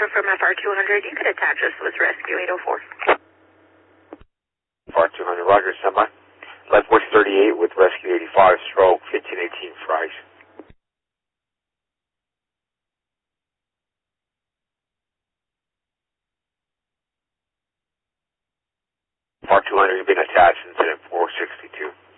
from FR200. You could attach us with Rescue 804. FR200, Roger, standby. Left West 38 with Rescue 85, stroke 1518 Fries. FR200, you've been attached, incident 462.